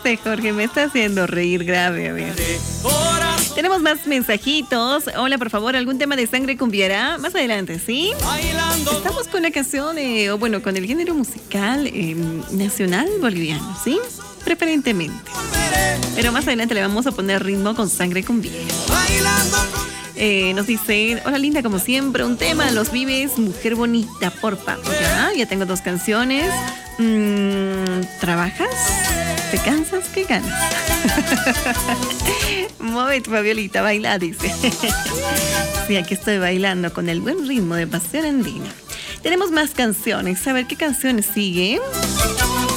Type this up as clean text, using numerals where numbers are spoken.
Este Jorge me está haciendo reír grave, a ver. Tenemos más mensajitos. Hola, por favor, ¿algún tema de Sangre Cumbiera? Más adelante, ¿sí? Estamos con la canción, o bueno, con el género musical nacional boliviano, ¿sí? Preferentemente. Pero más adelante le vamos a poner ritmo con Sangre Cumbiera. Nos dice, hola linda, como siempre, un tema, Los Vives, Mujer Bonita, porfa. Ya tengo 2 canciones. ¿Trabajas? ¿Te cansas? ¿Qué ganas? Muévete, Fabiolita, baila, dice. Sí, aquí estoy bailando con el buen ritmo de Pasión Andina. Tenemos más canciones. A ver qué canciones siguen.